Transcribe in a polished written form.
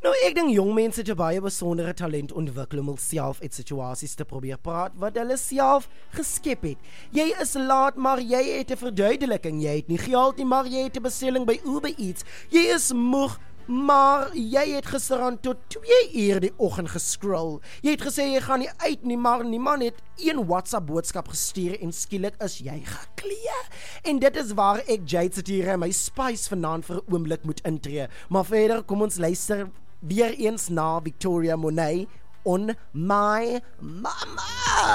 Nou, ek dink jong mense het 'n baie besondere talent ontwikkel om hulself uit situasies te probeer praat wat hulle self geskep het. Jy is laat, maar jy het 'n verduideliking. Jy het nie geld nie, maar jy het 'n bestelling by Uber Eats. Jy is moeg, maar jy het gisterand tot 2 uur die oggend gescroll. Jy het gesê jy gaan nie uit nie, maar niemand het een WhatsApp boodskap gestuur en skielik is jy geklee. En dit is waar ek Jade Satire en my spice vanaand vir 'n oomblik moet intree. Maar verder, kom ons luister weer eens na Victoria Monet on My Mama.